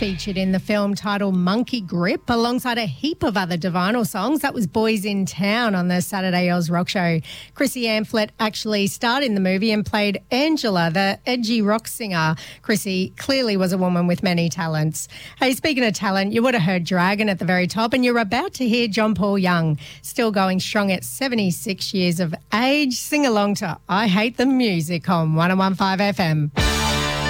featured in the film titled Monkey Grip alongside a heap of other Divinyl songs. That was Boys in Town on the Saturday Oz Rock Show. Chrissy Amphlett actually starred in the movie and played Angela, the edgy rock singer. Chrissy clearly was a woman with many talents. Hey, speaking of talent, you would have heard Dragon at the very top, and you're about to hear John Paul Young, still going strong at 76 years of age. Sing along to I Hate the Music on 101.5 FM.